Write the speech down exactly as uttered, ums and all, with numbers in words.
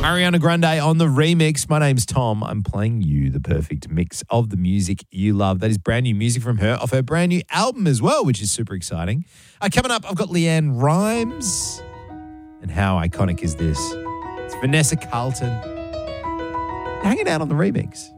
Ariana Grande on the remix. My name's Tom. I'm playing you the perfect mix of the music you love. That is brand new music from her off her brand new album as well, which is super exciting. Uh, coming up, I've got Leanne Rimes. And how iconic is this? It's Vanessa Carlton hanging out on the remix.